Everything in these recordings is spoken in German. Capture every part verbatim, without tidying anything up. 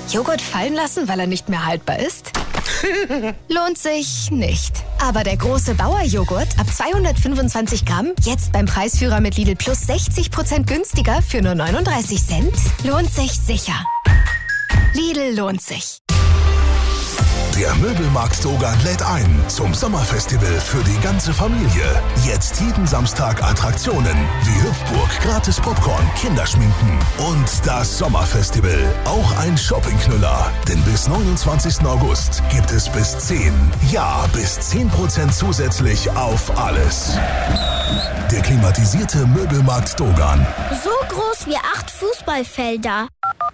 Joghurt fallen lassen, weil er nicht mehr haltbar ist? Lohnt sich nicht. Aber der große Bauer-Joghurt ab zweihundertfünfundzwanzig Gramm, jetzt beim Preisführer mit Lidl Plus sechzig Prozent günstiger für nur neununddreißig Cent, lohnt sich sicher. Lidl lohnt sich. Der Möbelmarkt Dogan lädt ein zum Sommerfestival für die ganze Familie. Jetzt jeden Samstag Attraktionen wie Hüpfburg, gratis Popcorn, Kinderschminken und das Sommerfestival. Auch ein Shoppingknüller. Denn bis neunundzwanzigsten August gibt es bis zehn, ja bis zehn Prozent zusätzlich auf alles. Der klimatisierte Möbelmarkt Dogan. So groß wie acht Fußballfelder.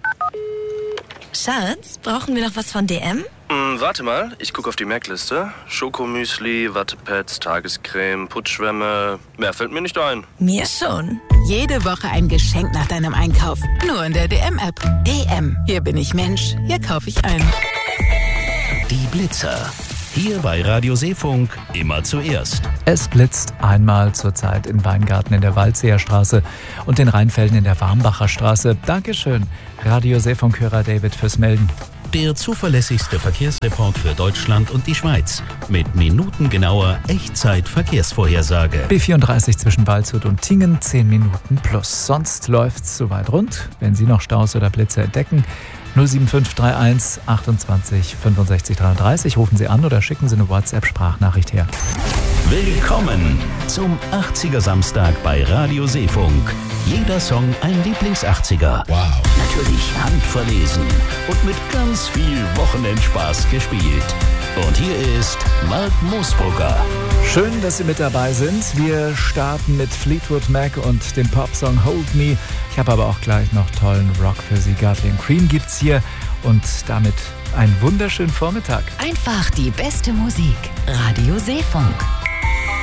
Schatz, brauchen wir noch was von D M? Hm, warte mal, ich gucke auf die Merkliste. Schokomüsli, Wattepads, Tagescreme, Putzschwämme. Mehr fällt mir nicht ein. Mir schon. Jede Woche ein Geschenk nach deinem Einkauf. Nur in der D M-App. D M. Hier bin ich Mensch. Hier kaufe ich ein. Die Blitzer. Hier bei Radio Seefunk immer zuerst. Es blitzt einmal zurzeit in Weingarten in der Waldseerstraße und den Rheinfelden in der Warmbacher Straße. Dankeschön, Radio Seefunk-Hörer David, fürs Melden. Der zuverlässigste Verkehrsreport für Deutschland und die Schweiz. Mit minutengenauer Echtzeit-Verkehrsvorhersage. B vierunddreißig zwischen Waldshut und Tingen, zehn Minuten plus. Sonst läuft's soweit rund. Wenn Sie noch Staus oder Blitze entdecken, null sieben fünf drei eins achtundzwanzig fünfundsechzig dreiunddreißig. Rufen Sie an oder schicken Sie eine WhatsApp-Sprachnachricht her. Willkommen zum achtziger Samstag bei Radio Seefunk. Jeder Song ein Lieblings-achtziger. Wow. Natürlich handverlesen und mit ganz viel Wochenendspaß gespielt. Und hier ist Mark Moosbrugger. Schön, dass Sie mit dabei sind. Wir starten mit Fleetwood Mac und dem Popsong Hold Me. Ich habe aber auch gleich noch tollen Rock für Sie. Godley and Cream gibt's hier und damit einen wunderschönen Vormittag. Einfach die beste Musik. Radio Seefunk.